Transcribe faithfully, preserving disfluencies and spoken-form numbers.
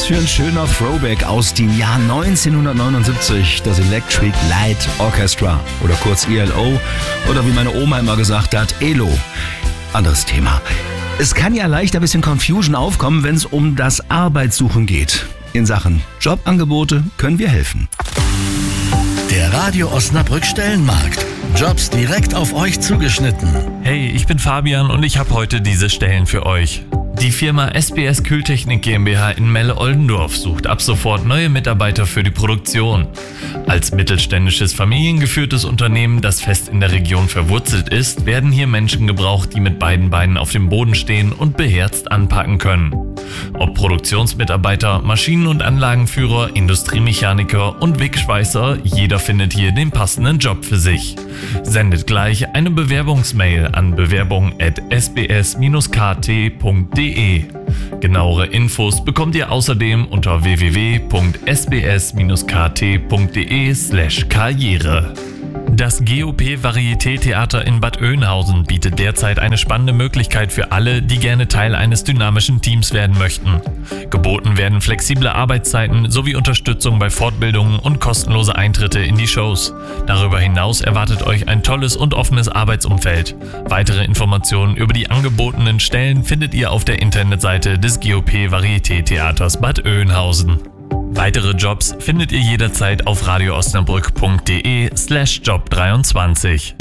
für ein schöner Throwback aus dem Jahr neunzehnhundertneunundsiebzig, das Electric Light Orchestra oder kurz E L O oder wie meine Oma immer gesagt hat, E L O. Anderes Thema. Es kann ja leicht ein bisschen Confusion aufkommen, wenn es um das Arbeitssuchen geht. In Sachen Jobangebote können wir helfen. Der Radio Osnabrück Stellenmarkt. Jobs direkt auf euch zugeschnitten. Hey, ich bin Fabian und ich habe heute diese Stellen für euch. Die Firma S B S Kühltechnik GmbH in Melle-Oldendorf sucht ab sofort neue Mitarbeiter für die Produktion. Als mittelständisches familiengeführtes Unternehmen, das fest in der Region verwurzelt ist, werden hier Menschen gebraucht, die mit beiden Beinen auf dem Boden stehen und beherzt anpacken können. Ob Produktionsmitarbeiter, Maschinen- und Anlagenführer, Industriemechaniker und Wegschweißer, jeder findet hier den passenden Job für sich. Sendet gleich eine Bewerbungsmail an bewerbung at s b s dash k t punkt d e. Genauere Infos bekommt ihr außerdem unter w w w punkt s b s dash k t punkt d e slash karriere. Das G O P Varieté-Theater in Bad Oeynhausen bietet derzeit eine spannende Möglichkeit für alle, die gerne Teil eines dynamischen Teams werden möchten. Geboten werden flexible Arbeitszeiten sowie Unterstützung bei Fortbildungen und kostenlose Eintritte in die Shows. Darüber hinaus erwartet euch ein tolles und offenes Arbeitsumfeld. Weitere Informationen über die angebotenen Stellen findet ihr auf der Internetseite des G O P Varieté-Theaters Bad Oeynhausen. Weitere Jobs findet ihr jederzeit auf radioosnabrück punkt d e slash job dreiundzwanzig.